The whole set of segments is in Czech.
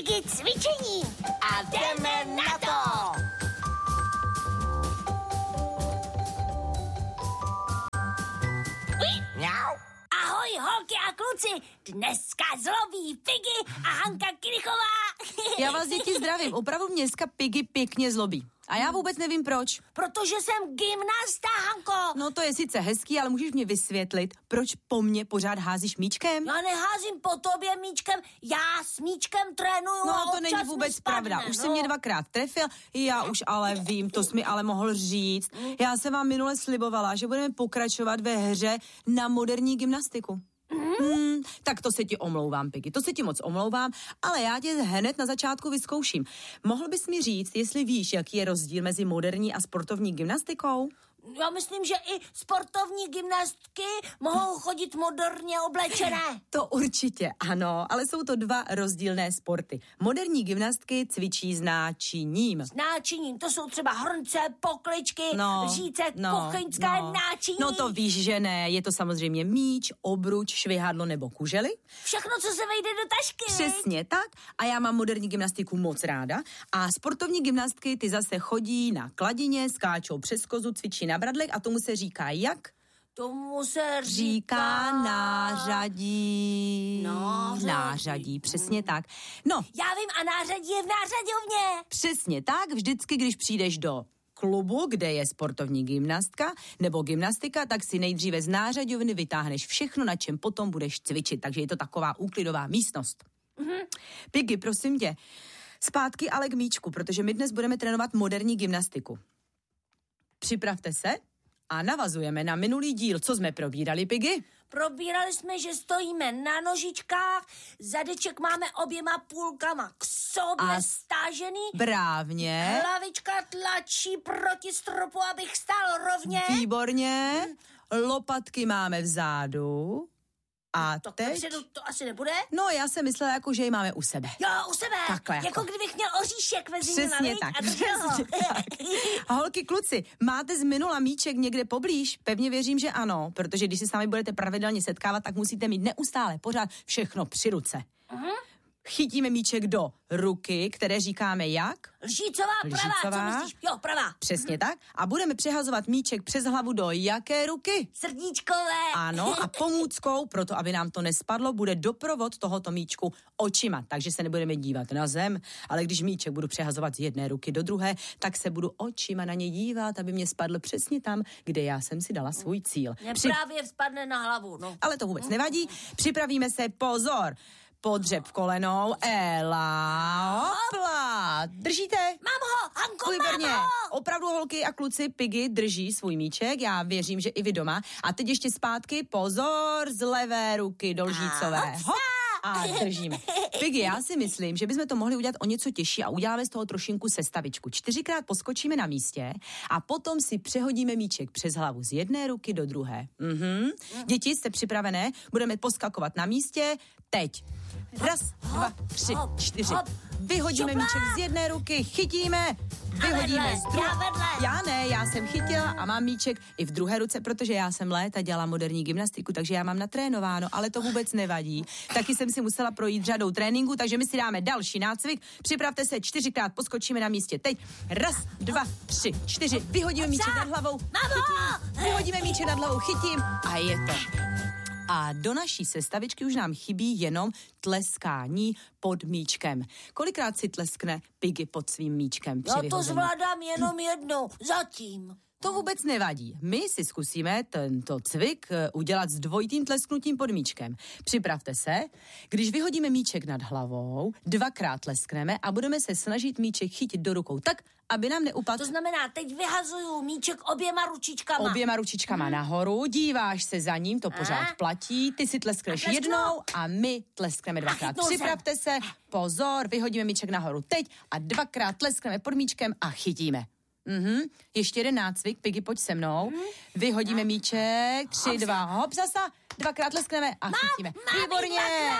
Piggy cvičení a jdeme na to! Ahoj, holky a kluci, dneska zlobí Piggy a Hanka Kirichová. Já vás, děti, zdravím, opravdu dneska Piggy pěkně zlobí. A já vůbec nevím proč. Protože jsem gymnasta, Hanko. No to je sice hezký, ale můžeš mě vysvětlit, proč po mně pořád házíš míčkem? Já neházím po tobě míčkem, já s míčkem trénuju a No to není vůbec pravda, už jsi mě 2krát trefil, já už ale vím, to jsi mi ale mohl říct. Já jsem vám minule slibovala, že budeme pokračovat ve hře na moderní gymnastiku. Tak to se ti omlouvám, Piggy, to se ti moc omlouvám, ale já tě hned na začátku vyzkouším. Mohl bys mi říct, jestli víš, jaký je rozdíl mezi moderní a sportovní gymnastikou? Já myslím, že i sportovní gymnastky mohou chodit moderně oblečené. To určitě ano, ale jsou to dva rozdílné sporty. Moderní gymnastky cvičí s náčiním. S náčiním, to jsou třeba hrnce, pokličky, lžíce, kuchyňské náčiní. No to víš, že ne, je to samozřejmě míč, obruč, švihadlo nebo kužely. Všechno, co se vejde do tašky. Přesně tak, a já mám moderní gymnastiku moc ráda. A sportovní gymnastky, ty zase chodí na kladině, skáčou přes kozu, cvičí na bradlech a tomu se říká jak? Tomu se říká nářadí. Nářadí, přesně tak. No. Já vím, a nářadí je v nářadovně. Přesně tak, vždycky, když přijdeš do klubu, kde je sportovní gymnastka nebo gymnastika, tak si nejdříve z nářadovny vytáhneš všechno, na čem potom budeš cvičit. Takže je to taková úklidová místnost. Piggy, prosím tě, zpátky ale k míčku, protože my dnes budeme trénovat moderní gymnastiku. Připravte se a navazujeme na minulý díl. Co jsme probírali, Piggy? Probírali jsme, že stojíme na nožičkách, zadeček máme oběma půlkama k sobě stážený. Brávně. Hlavička tlačí proti stropu, abych stál rovně. Výborně. Lopatky máme vzadu. A to teď? Vepředu to asi nebude? No, já jsem myslela, jako, že ji máme u sebe. Jo, u sebe. Takhle jako kdybych měl oříšek mezi nimi. Přesně tak. A holky, kluci, máte z minula míček někde poblíž? Pevně věřím, že ano, protože když se s námi budete pravidelně setkávat, tak musíte mít neustále pořád všechno při ruce. Chytíme míček do ruky, které říkáme jak? Lžícová, pravá, co myslíš? Jo, pravá. Přesně tak. A budeme přehazovat míček přes hlavu do jaké ruky? Srdíčkové. Ano, a pomůckou, proto aby nám to nespadlo, bude doprovod tohoto míčku očima. Takže se nebudeme dívat na zem, ale když míček budu přehazovat z jedné ruky do druhé, tak se budu očima na ně dívat, aby mě spadl přesně tam, kde já jsem si dala svůj cíl. Mě právě spadne na hlavu, no. Ale to vůbec nevadí. Připravíme se, pozor. Podřeb kolenou, Ela, hopla, držíte? Mám ho, Hanko, Výborně. mám ho. Opravdu holky a kluci Piggy drží svůj míček, já věřím, že i vy doma. A teď ještě zpátky, pozor, z levé ruky do lžícové. Hop. A držíme. Piggy, já si myslím, že bychom to mohli udělat o něco těžší a uděláme z toho trošinku sestavičku. 4krát poskočíme na místě a potom si přehodíme míček přes hlavu z jedné ruky do druhé. Děti, jste připravené? Budeme poskakovat na místě teď. 1, 2, 3, 4. Vyhodíme míček z jedné ruky, chytíme, vyhodíme z druhé. Já ne, já jsem chytila a mám míček i v druhé ruce, protože já jsem léta dělala moderní gymnastiku, takže já mám natrénováno, ale to vůbec nevadí. Taky jsem si musela projít řadou tréninku, takže my si dáme další nácvik. Připravte se, 4krát poskočíme na místě. Teď 1, 2, 3, 4. Vyhodíme míček nad hlavou. Vyhodíme míček nad hlavou, chytím a je to. A do naší sestavičky už nám chybí jenom tleskání pod míčkem. Kolikrát si tleskne Piggy pod svým míčkem? Já to zvládám jenom jednou, zatím. To vůbec nevadí. My si zkusíme tento cvik udělat s dvojitým tlesknutím pod míčkem. Připravte se, když vyhodíme míček nad hlavou, 2krát tleskneme a budeme se snažit míček chytit do rukou tak, aby nám neupadl. To znamená, teď vyhazuju míček oběma ručičkama. Oběma ručičkama nahoru, díváš se za ním, to pořád platí, ty si tleskneš jednou a my tleskneme 2krát. Připravte se, pozor, vyhodíme míček nahoru teď a 2krát tleskneme pod míčkem a chytíme. Ještě jeden nácvik, Piggy, pojď se mnou. Vyhodíme míček, 3, 2, hop, zasa, 2krát tleskneme a chytíme. Výborně.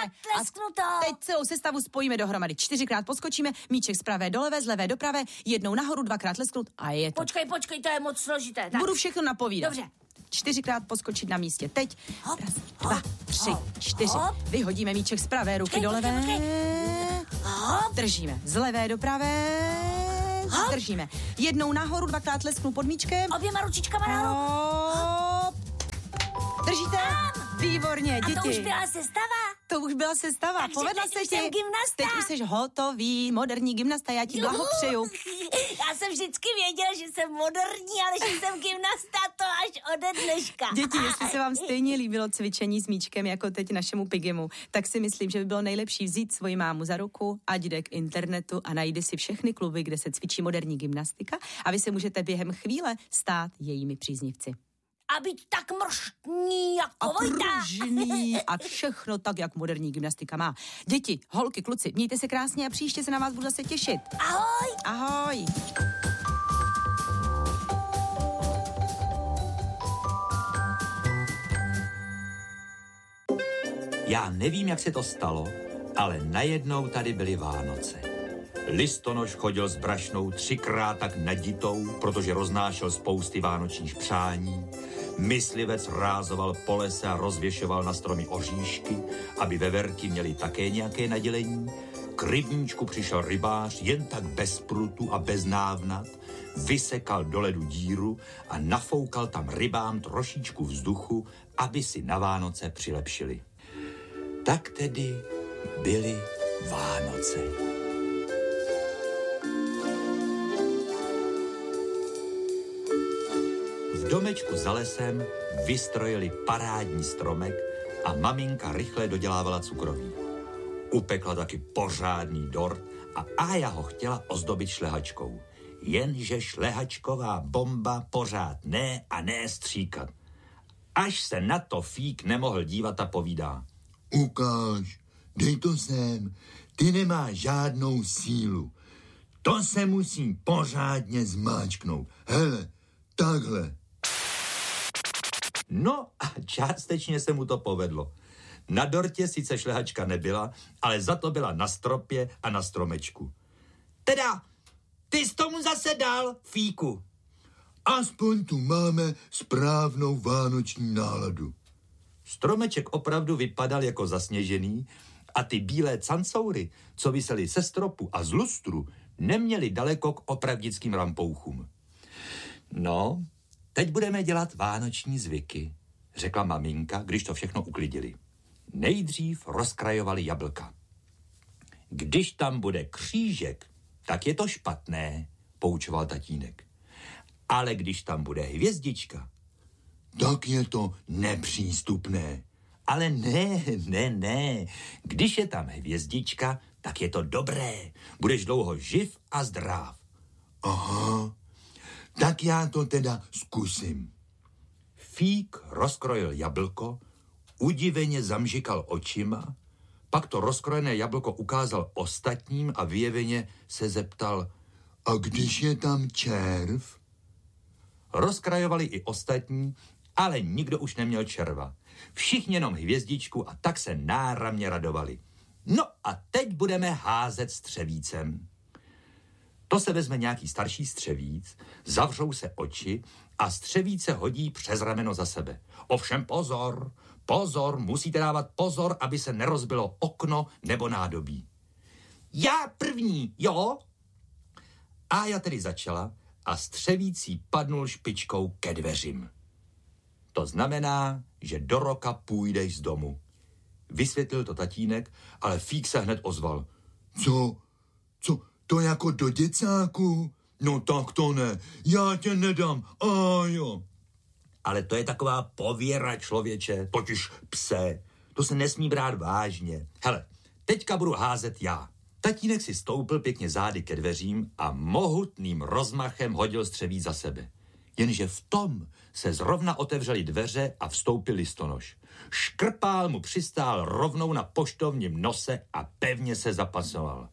A teď celou sestavu spojíme dohromady. 4krát poskočíme, míček z pravé do levé, z levé do pravé, jednou nahoru, 2krát tlesknout a je to. Počkej, to je moc složité. Tak. Budu všechno napovídat. Dobře. 4krát poskočit na místě. Teď. 1, 2, 3, 4. Vyhodíme míček z pravé ruky do levé. Držíme. Z levé do pravé. Držíme. Jednou nahoru, dvakrát lesknu pod míčkem. Oběma ručičkama nahoru. Hop. Držíte? Výborně, děti. A to už byla sestava? To už byla sestava. Takže povedla teď se už ti. jsem gymnasta. Teď už jsi hotový, moderní gymnasta, já ti blahopřeju. Já jsem vždycky věděla, že jsem moderní, ale že jsem gymnasta, to až ode dneška. Děti, jestli se vám stejně líbilo cvičení s míčkem jako teď našemu Pigimu, tak si myslím, že by bylo nejlepší vzít svoji mámu za ruku, ať jde k internetu a najde si všechny kluby, kde se cvičí moderní gymnastika a vy se můžete během chvíle stát jejími příznivci. A být tak mrštný jako Vojta. A pružný a všechno tak, jak moderní gymnastika má. Děti, holky, kluci, mějte se krásně a příště se na vás budu zase těšit. Ahoj. Ahoj. Já nevím, jak se to stalo, ale najednou tady byly Vánoce. Listonoš chodil s brašnou 3krát tak naditou, protože roznášel spousty vánočních přání. Myslivec rázoval po lese a rozvěšoval na stromy oříšky, aby veverky měly také nějaké nadělení. K rybníčku přišel rybář jen tak bez prutu a bez návnat, vysekal do ledu díru a nafoukal tam rybám trošičku vzduchu, aby si na Vánoce přilepšili. Tak tedy byly Vánoce. V domečku za lesem vystrojili parádní stromek a maminka rychle dodělávala cukroví. Upekla taky pořádný dort a Ája ho chtěla ozdobit šlehačkou. Jenže šlehačková bomba pořád ne a ne stříkat. Až se na to Fík nemohl dívat a povídá. Ukáž, dej to sem, ty nemáš žádnou sílu. To se musí pořádně zmáčknout. Hele, takhle. No a částečně se mu to povedlo. Na dortě sice šlehačka nebyla, ale za to byla na stropě a na stromečku. Teda, ty jsi tomu zase dal, Fíku. Aspoň tu máme správnou vánoční náladu. Stromeček opravdu vypadal jako zasněžený a ty bílé cancoury, co visely se stropu a z lustru, neměly daleko k opravdickým lampouchům. No, teď budeme dělat vánoční zvyky, řekla maminka, když to všechno uklidili. Nejdřív rozkrajovali jablka. Když tam bude křížek, tak je to špatné, poučoval tatínek. Ale když tam bude hvězdička, tak je to nepřístupné. Ale ne. Když je tam hvězdička, tak je to dobré. Budeš dlouho živ a zdrav. Aha, tak já to teda zkusím. Fík rozkrojil jablko, udiveně zamžikal očima, pak to rozkrojené jablko ukázal ostatním a vyjeveně se zeptal, a když je tam červ? Rozkrajovali i ostatní, ale nikdo už neměl červa. Všichni jenom hvězdičku a tak se náramně radovali. No a teď budeme házet střevícem. To se vezme nějaký starší střevíc, zavřou se oči a střevíce hodí přes rameno za sebe. Ovšem pozor, musíte dávat pozor, aby se nerozbilo okno nebo nádobí. Já první, jo? Ája tedy začala a střevící padnul špičkou ke dveřím. To znamená, že do roka půjdeš z domu. Vysvětlil to tatínek, ale Fík se hned ozval. Co? To jako do děcáku? No tak to ne, já tě nedám, Ájo. Ale to je taková pověra, člověče, totiž pse. To se nesmí brát vážně. Hele, teďka budu házet já. Tatínek si stoupil pěkně zády ke dveřím a mohutným rozmachem hodil střevíc za sebe. Jenže v tom se zrovna otevřely dveře a vstoupil listonoš. Škrpál mu přistál rovnou na poštovním nose a pevně se zapasoval.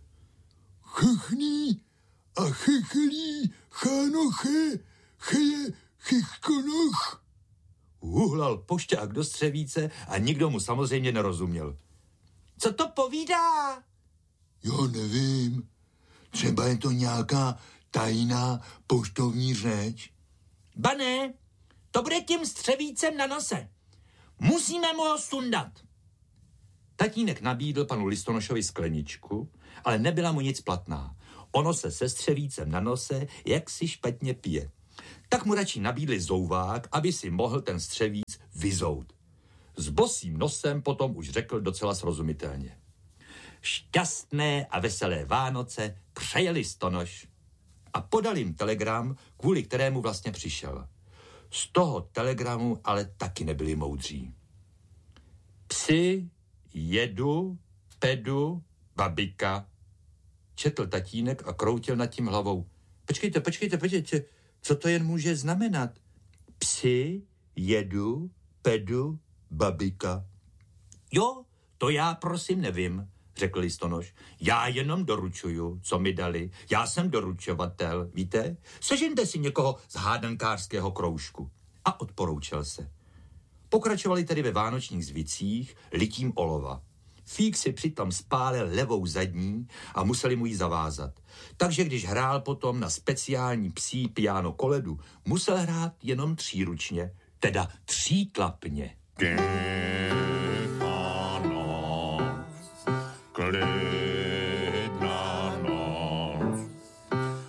Chchní a chchlí, chánoche, cheje, chichkonoch. Uhlal pošťák do střevíce a nikdo mu samozřejmě nerozuměl. Co to povídá? Já nevím. Třeba je to nějaká tajná poštovní řeč. Ba ne, to bude tím střevícem na nose. Musíme mu ho sundat. Tatínek nabídl panu Listonošovi skleničku, ale nebyla mu nic platná. Ono se se střevícem na nose, jak si špatně pije. Tak mu radši nabídli zouvák, aby si mohl ten střevíc vyzout. S bosým nosem potom už řekl docela srozumitelně. Šťastné a veselé Vánoce přeje Listonoš. A podal jim telegram, kvůli kterému vlastně přišel. Z toho telegramu ale taky nebyli moudří. Psi, jedu, pedu, babika, četl tatínek a kroutil nad tím hlavou. Počkejte, co to jen může znamenat? Psi, jedu, pedu, babika. Jo, to já prosím nevím, řekl Listonoš. Já jenom doručuju, co mi dali. Já jsem doručovatel, víte? Sežeňte si někoho z hádankářského kroužku. A odporoučel se. Pokračovali tedy ve vánočních zvicích litím olova. Fík si přitom spálil levou zadní a museli mu ji zavázat. Takže když hrál potom na speciální psí piano koledu, musel hrát jenom tříručně, teda třítlapně. Klid.